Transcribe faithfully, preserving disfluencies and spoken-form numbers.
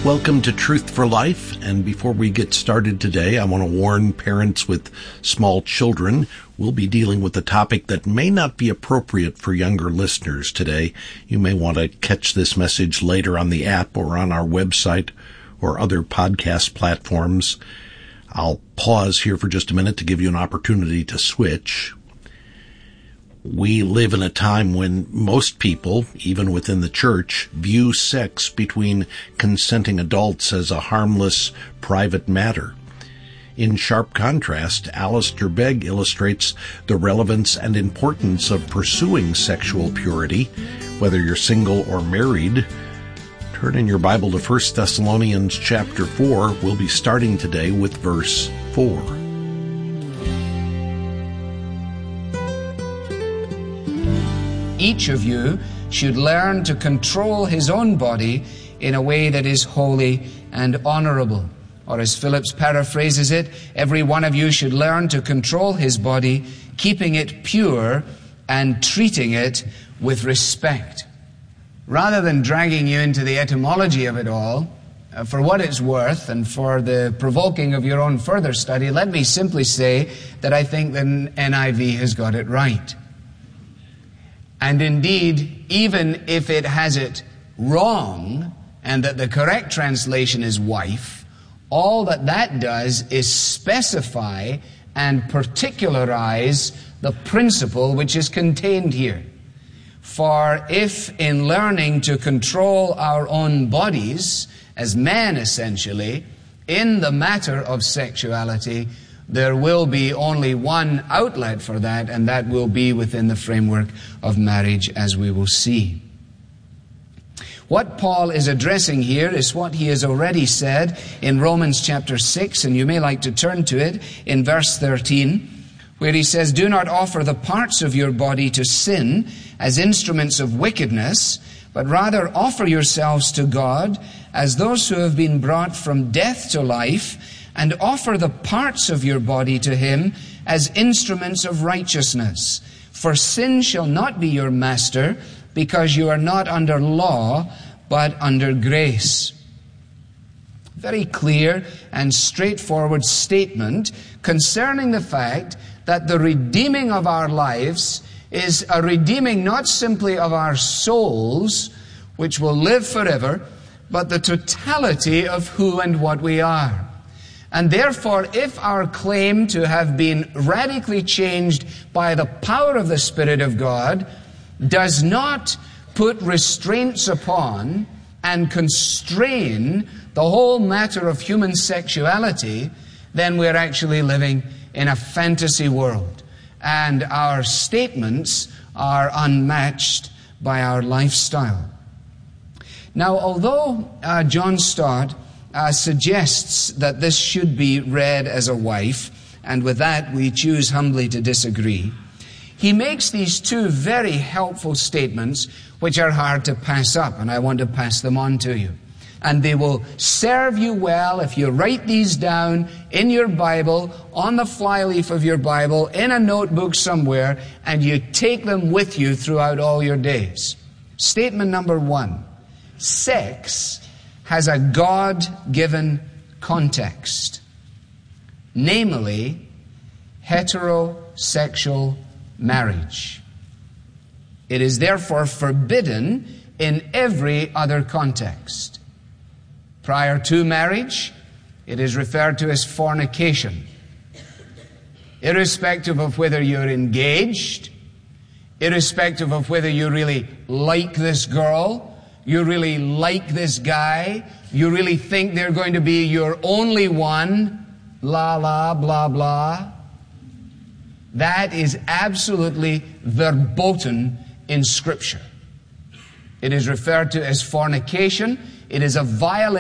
Welcome to Truth for Life, and before we get started today, I want to warn parents with small children. We'll be dealing with a topic that may not be appropriate for younger listeners today. You may want to catch this message later on the app or on our website or other podcast platforms. I'll pause here for just a minute to give you an opportunity to switch. We live in a time when most people, even within the church, view sex between consenting adults as a harmless, private matter. In sharp contrast, Alistair Begg illustrates the relevance and importance of pursuing sexual purity, whether you're single or married. Turn in your Bible to First Thessalonians chapter four. We'll be starting today with verse four. Each of you should learn to control his own body in a way that is holy and honorable. Or as Phillips paraphrases it, every one of you should learn to control his body, keeping it pure and treating it with respect. Rather than dragging you into the etymology of it all, uh, for what it's worth and for the provoking of your own further study, let me simply say that I think the N I V has got it right. And indeed, even if it has it wrong, and that the correct translation is wife, all that that does is specify and particularize the principle which is contained here. For if in learning to control our own bodies, as men essentially, in the matter of sexuality, there will be only one outlet for that, and that will be within the framework of marriage, as we will see. What Paul is addressing here is what he has already said in Romans chapter six, and you may like to turn to it in verse thirteen, where he says, "Do not offer the parts of your body to sin as instruments of wickedness, but rather offer yourselves to God as those who have been brought from death to life, and offer the parts of your body to him as instruments of righteousness. For sin shall not be your master, because you are not under law, but under grace." Very clear and straightforward statement concerning the fact that the redeeming of our lives is a redeeming not simply of our souls, which will live forever, but the totality of who and what we are. And therefore, if our claim to have been radically changed by the power of the Spirit of God does not put restraints upon and constrain the whole matter of human sexuality, then we're actually living in a fantasy world. And our statements are unmatched by our lifestyle. Now, although uh, John Stott Uh, suggests that this should be read as a wife, and with that we choose humbly to disagree, he makes these two very helpful statements which are hard to pass up, and I want to pass them on to you. And they will serve you well if you write these down in your Bible, on the flyleaf of your Bible, in a notebook somewhere, and you take them with you throughout all your days. Statement number one: sex has a God-given context, namely heterosexual marriage. It is therefore forbidden in every other context. Prior to marriage, it is referred to as fornication. Irrespective of whether you're engaged, irrespective of whether you really like this girl, you really like this guy, you really think they're going to be your only one, la la, blah blah. That is absolutely verboten in Scripture. It is referred to as fornication. It is a violation